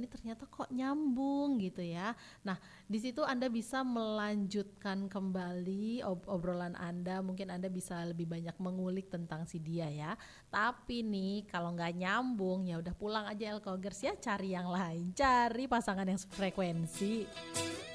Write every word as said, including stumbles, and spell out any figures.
ini ternyata kok nyambung gitu ya. Nah, di situ Anda bisa melanjutkan kembali ob- obrolan Anda, mungkin Anda bisa lebih banyak mengulik tentang si dia ya. Tapi nih kalau nggak nyambung ya udah pulang aja Elkogers ya, cari yang lain, cari pasangan yang frekuensi.